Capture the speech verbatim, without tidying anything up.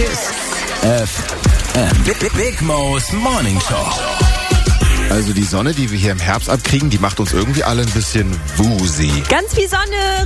Kiss F M. Big, Big Mo's Morning Show. Also die Sonne, die wir hier im Herbst abkriegen, die macht uns irgendwie alle ein bisschen woozy. Ganz wie Sonne